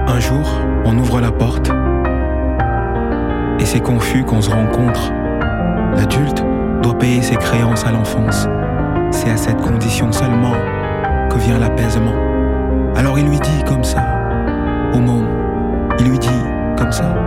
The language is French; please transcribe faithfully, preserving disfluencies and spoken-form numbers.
Un jour, on ouvre la porte et c'est confus qu'on se rencontre. L'adulte doit payer ses créances à l'enfance. C'est à cette condition seulement que vient l'apaisement. Alors il lui dit comme ça, au môme, il lui dit comme ça.